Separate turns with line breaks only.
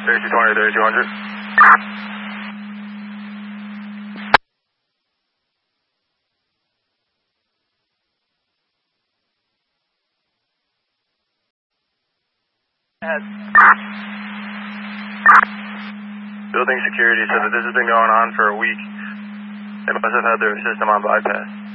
3220, 3200. Building security said that this has been going on for a week. They must have had their system on bypass.